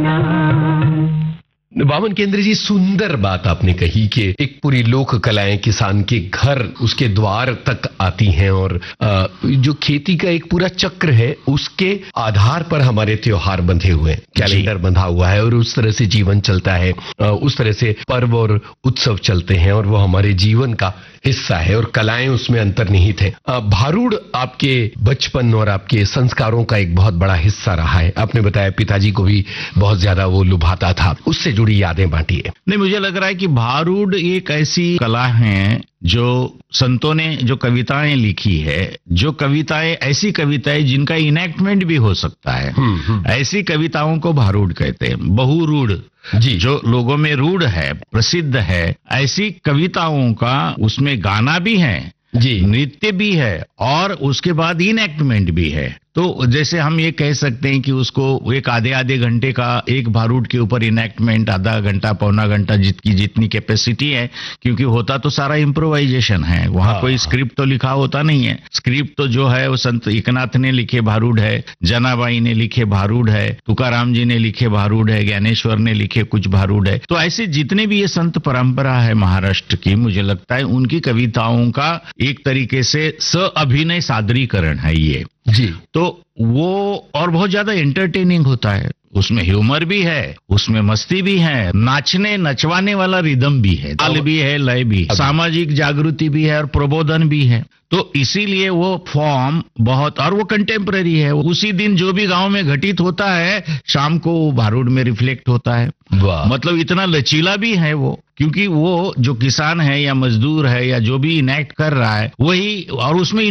वामन केंद्र जी, सुंदर बात आपने कही कि एक पूरी लोक कलाएं किसान के घर, उसके द्वार तक आती हैं और जो खेती का एक पूरा चक्र है उसके आधार पर हमारे त्योहार बंधे हुए हैं, कैलेंडर बंधा हुआ है और उस तरह से जीवन चलता है, उस तरह से पर्व और उत्सव चलते हैं और वो हमारे जीवन का हिस्सा है और कलाएं उसमें अंतर्निहित है। भारूड आपके बचपन और आपके संस्कारों का एक बहुत बड़ा हिस्सा रहा है। आपने बताया पिताजी को भी बहुत ज्यादा वो लुभाता था, उससे जुड़ी यादें बांटिए। नहीं, मुझे लग रहा है कि भारूड एक ऐसी कला है जो संतों ने जो कविताएं लिखी है, जो कविताएं ऐसी कविताएं जिनका इनेक्टमेंट भी हो सकता है, ऐसी कविताओं को भारूड कहते हैं। बहुरूढ़ जी, जो लोगों में रूढ़ है, प्रसिद्ध है, ऐसी कविताओं का उसमें गाना भी है जी, नृत्य भी है और उसके बाद इनएक्टमेंट भी है। तो जैसे हम ये कह सकते हैं कि उसको एक आधे घंटे का एक भारूड के ऊपर इनएक्टमेंट, आधा घंटा पौना घंटा जितनी कैपेसिटी है, क्योंकि होता तो सारा इम्प्रोवाइजेशन है, वहां कोई स्क्रिप्ट तो लिखा होता नहीं है। स्क्रिप्ट तो जो है वो संत एकनाथ ने लिखे भारूड है, जनाबाई ने लिखे भारूड है, तुकाराम जी ने लिखे भारूड है, ज्ञानेश्वर ने लिखे कुछ भारूड है। तो ऐसे जितने भी ये संत परंपरा है महाराष्ट्र की, मुझे लगता है उनकी कविताओं का एक तरीके से अभिनय सादरीकरण है ये जी। तो वो और बहुत ज्यादा एंटरटेनिंग होता है, उसमें ह्यूमर भी है, उसमें मस्ती भी है, नाचने नचवाने वाला रिदम भी है, ताल भी है, लय भी है, सामाजिक जागृति भी है और प्रबोधन भी है। तो इसीलिए वो फॉर्म बहुत, और वो कंटेम्पररी है। उसी दिन जो भी गांव में घटित होता है शाम को वो भारूड में रिफ्लेक्ट होता है। मतलब इतना लचीला भी है वो, क्योंकि वो जो किसान है या मजदूर है या जो भी इनेक्ट कर रहा है वही, और उसमें